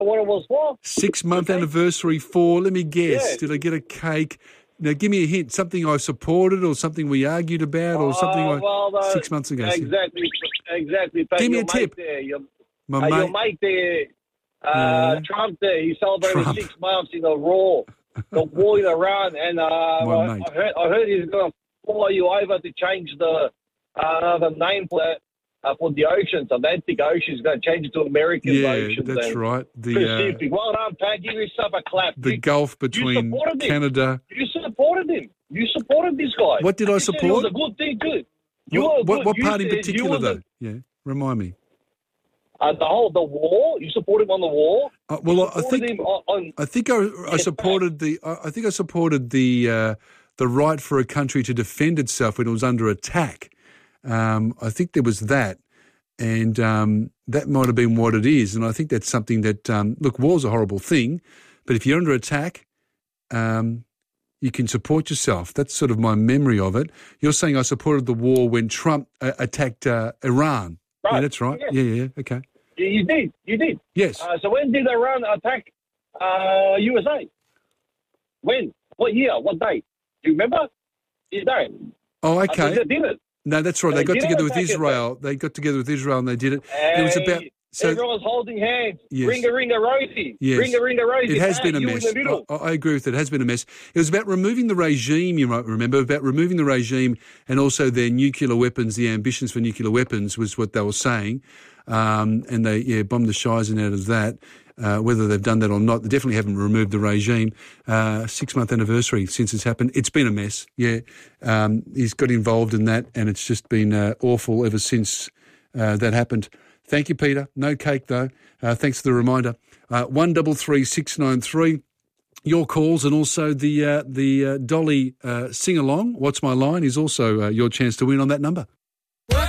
what it was for? 6-month anniversary for, let me guess, Yeah. did I get a cake? Now, give me a hint. Something I supported or something we argued about or something 6 months ago. Exactly. Give me your a tip. Mate there, your My mate there, Yeah. Trump there, he celebrated Trump. 6 months in a Raw, the war in Iran, and mate. I heard he's going to follow you over to change the name for the oceans. Atlantic Ocean is going to change it to American Oceans. That's and right. Pacific. Well done, Pat. Give yourself a clap. The Gulf between Canada. You supported him. You supported this guy. What did I You said support? It was a good thing too. What part in particular, though? Yeah, remind me. The war. You support him on the war. Well, I think I supported the right for a country to defend itself when it was under attack. I think there was that, and that might have been what it is. And I think that's something that look, war's a horrible thing, but if you're under attack, you can support yourself. That's sort of my memory of it. You're saying I supported the war when Trump attacked Iran. Right. Yeah, that's right. Yeah, okay. You did. Yes. So when did Iran attack USA? When? What year? What date? Do you remember? You don't. Oh, okay. They did it. No, that's right. They got together with Israel. They got together with Israel and they did it. It was about... everyone's holding hands. Yes. Ringa, Rosie. Yes. Ringa, Rosie. It has been a mess. I agree with it. It has been a mess. It was about removing the regime, you might remember, about removing the regime and also their nuclear weapons, the ambitions for nuclear weapons was what they were saying. And they bombed the Shizen out of that. Whether they've done that or not, they definitely haven't removed the regime. 6-month anniversary since it's happened. It's been a mess, yeah. He's got involved in that, and it's just been awful ever since that happened. Thank you, Peter. No cake, though. Thanks for the reminder. 133693. Your calls and also the Dolly sing-along, What's My Line, is also your chance to win on that number.